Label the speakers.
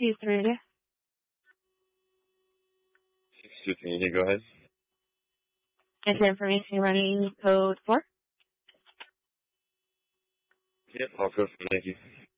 Speaker 1: 623.
Speaker 2: 623, you go ahead.
Speaker 1: Enter information running code 4.
Speaker 2: Yep, I'll go for thank you.